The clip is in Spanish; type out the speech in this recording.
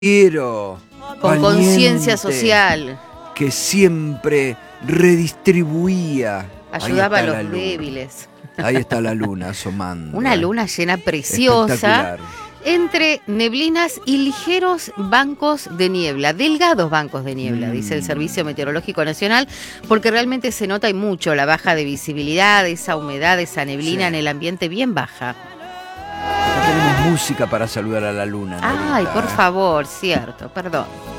Quiero Con conciencia valiente, social. que siempre redistribuía. Ayudaba a Ahí está los la luna. débiles. Ahí está la luna asomando. Una luna llena preciosa Espectacular. entre neblinas y ligeros bancos de niebla, delgados bancos de niebla, dice el Mm. Servicio Meteorológico Nacional, porque realmente se nota y mucho la baja de visibilidad, esa humedad, esa neblina Sí. en el ambiente bien baja. Acá tenemos música para saludar a la luna. Ay, Norita, por favor, cierto, perdón.